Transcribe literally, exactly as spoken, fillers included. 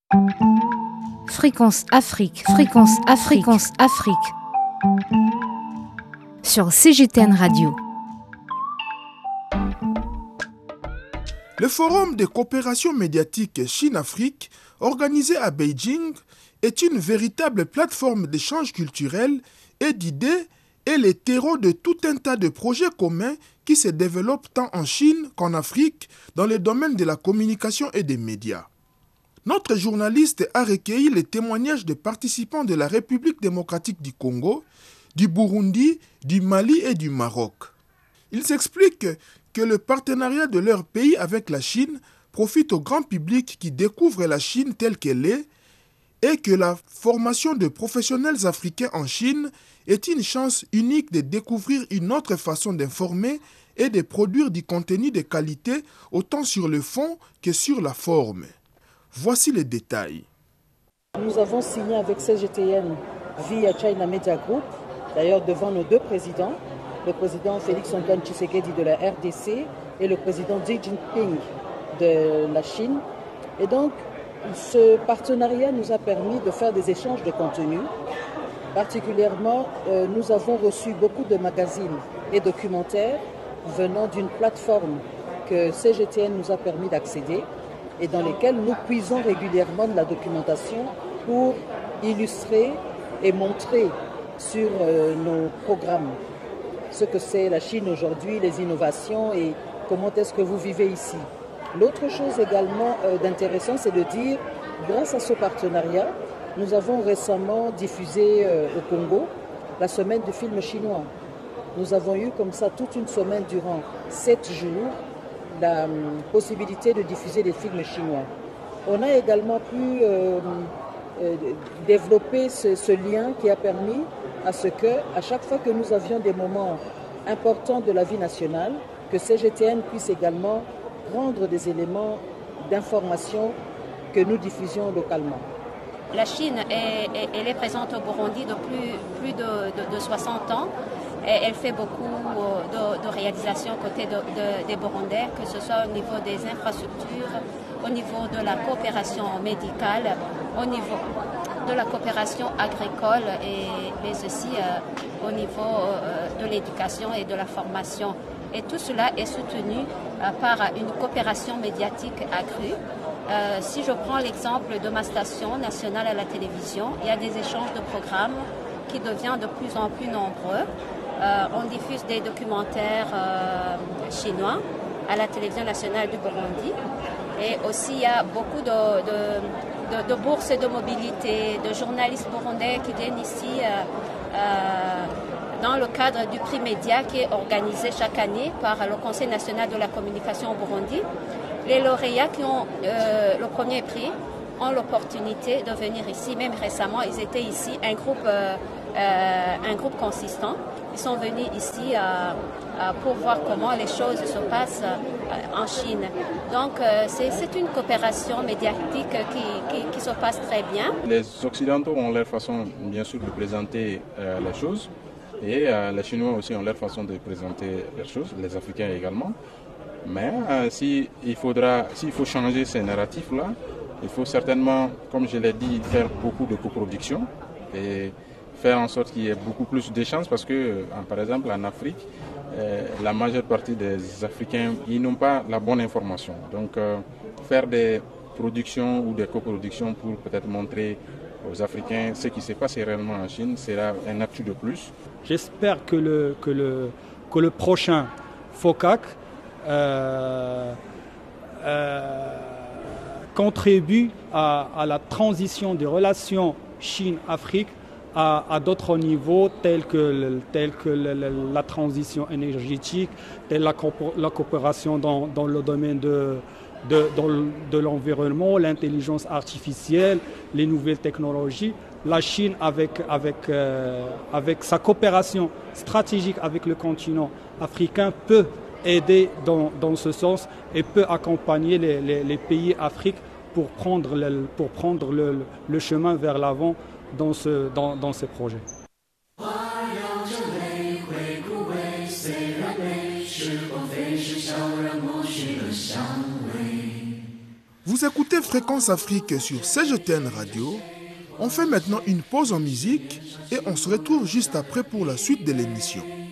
Fréquence Afrique, Fréquence Afrique, Fréquence Afrique. Sur C G T N Radio. Le Forum de coopération médiatique Chine-Afrique, organisé à Beijing, est une véritable plateforme d'échange culturel et d'idées et les terreaux de tout un tas de projets communs qui se développent tant en Chine qu'en Afrique dans le domaine de la communication et des médias. Notre journaliste a recueilli les témoignages de participants de la République démocratique du Congo, du Burundi, du Mali et du Maroc. Ils expliquent que le partenariat de leur pays avec la Chine profite au grand public qui découvre la Chine telle qu'elle est et que la formation de professionnels africains en Chine est une chance unique de découvrir une autre façon d'informer et de produire du contenu de qualité autant sur le fond que sur la forme. Voici les détails. Nous avons signé avec C G T N via China Media Group, d'ailleurs devant nos deux présidents, le président Félix-Antoine Tshisekedi de la R D C et le président Xi Jinping de la Chine. Et donc, ce partenariat nous a permis de faire des échanges de contenu. Particulièrement, euh, nous avons reçu beaucoup de magazines et documentaires venant d'une plateforme que C G T N nous a permis d'accéder et dans lesquels nous puisons régulièrement de la documentation pour illustrer et montrer sur euh, nos programmes ce que c'est la Chine aujourd'hui, les innovations et comment est-ce que vous vivez ici. L'autre chose également euh, d'intéressant, c'est de dire, grâce à ce partenariat, nous avons récemment diffusé euh, au Congo la semaine du film chinois. Nous avons eu comme ça toute une semaine durant sept jours la euh, possibilité de diffuser des films chinois. On a également pu euh, euh, développer ce, ce lien qui a permis à ce que, à chaque fois que nous avions des moments importants de la vie nationale, que C G T N puisse également prendre des éléments d'information que nous diffusions localement. La Chine est, est, elle est présente au Burundi depuis plus de, de, de soixante ans. Et elle fait beaucoup de, de réalisations aux côtés de, de, des Burundais, que ce soit au niveau des infrastructures, au niveau de la coopération médicale, au niveau de la coopération agricole et mais aussi euh, au niveau euh, de l'éducation et de la formation. Et tout cela est soutenu euh, par une coopération médiatique accrue. Euh, si je prends l'exemple de ma station nationale à la télévision, il y a des échanges de programmes qui deviennent de plus en plus nombreux. Euh, on diffuse des documentaires euh, chinois à la télévision nationale du Burundi. Et aussi, il y a beaucoup de, de, de, de bourses de mobilité, de journalistes burundais qui viennent ici euh, euh, dans le cadre du prix Média qui est organisé chaque année par le Conseil national de la communication au Burundi. Les lauréats qui ont euh, le premier prix ont l'opportunité de venir ici. Même récemment, ils étaient ici, un groupe, euh, euh, un groupe consistant. Ils sont venus ici euh, euh, pour voir comment les choses se passent euh, en Chine. Donc, euh, c'est, c'est une coopération médiatique qui, qui, qui se passe très bien. Les Occidentaux ont leur façon, bien sûr, de présenter euh, les choses. Et euh, les Chinois aussi ont leur façon de présenter les choses, les Africains également. Mais euh, si il faudra, s'il faut changer ces narratifs-là, il faut certainement, comme je l'ai dit, faire beaucoup de coproduction et faire en sorte qu'il y ait beaucoup plus d'échanges parce que, par exemple, en Afrique, euh, la majeure partie des Africains, ils n'ont pas la bonne information. Donc, euh, faire des productions ou des coproductions pour peut-être montrer aux Africains ce qui s'est passé réellement en Chine sera un atout de plus. J'espère que le, que le, que le prochain FOCAC euh, euh, contribue à, à la transition des relations Chine-Afrique à, à d'autres niveaux tels que, tels que la, la, la transition énergétique, telle la, la coopération dans, dans le domaine de, de, dans le, de l'environnement, l'intelligence artificielle, les nouvelles technologies. La Chine, avec, avec, euh, avec sa coopération stratégique avec le continent africain, peut aider dans, dans ce sens et peut accompagner les, les, les pays africains pour prendre, le, pour prendre le, le chemin vers l'avant dans, ce, dans, dans ces projets. Vous Vous écoutez Fréquence Afrique sur C G T N Radio. On fait maintenant une pause en musique et on se retrouve juste après pour la suite de l'émission.